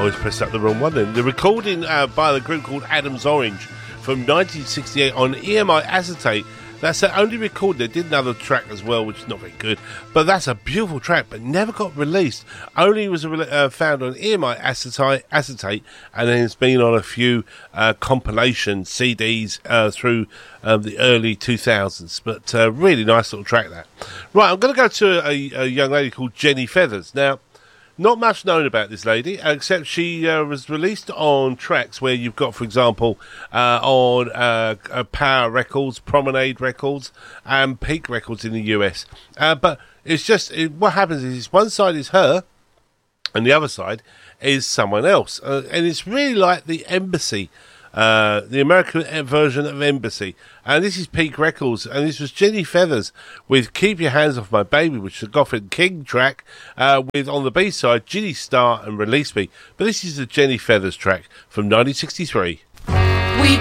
always pressed up the wrong one then. The recording by the group called Adam's Orange from 1968 on EMI acetate. That's the only recording. They did another track as well, which is not very good. But that's a beautiful track, but never got released. Only was found on EMI acetate, and then it's been on a few compilation CDs through the early 2000s. But really nice little track, that. Right, I'm going to go to a young lady called Jenny Feathers. Now, not much known about this lady, except she was released on tracks where you've got, for example, on Power Records, Promenade Records, and Peak Records in the US. But it's just, what happens is one side is her, and the other side is someone else. And it's really like the Embassy, the American version of Embassy. And this is Peak Records, and this was Jenny Feathers with Keep Your Hands Off My Baby, which is a Goffin King track, with on the B-side Ginny Star and Release Me. But this is the Jenny Feathers track from 1963.